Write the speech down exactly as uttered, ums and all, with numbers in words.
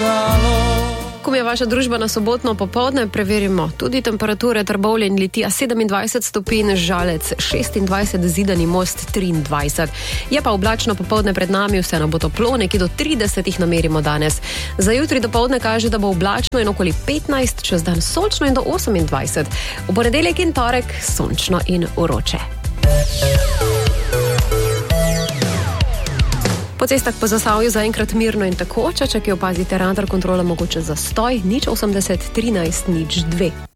Kom je vaša družba na sobotno popoldne, preverimo tudi temperature. Trbovlje in Litija sedemindvajset stopinj, Žalec šestindvajset, Zidani Most triindvajset. Je pa oblačno popoldne pred nami, vseeno bo toplo, nekje do trideset namerimo danes. Za jutri dopoldne kaže, da bo oblačno in okoli petnajst, čez dan sončno in do osemindvajset. V ponedeljek in torek sončno in vroče. Po cestah po Zasavju zaenkrat mirno in tekoče, če ki opazite radar kontrola mogoče zastoj, nič osemdeset trinajst nič dve.